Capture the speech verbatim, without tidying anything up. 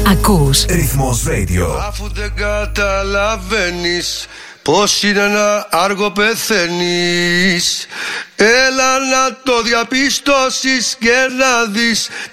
Ακούς Ρυθμός Radio. Αφού δεν καταλαβαίνεις πως είναι να άργο πεθαίνεις, έλα να το διαπιστώσεις και να δεις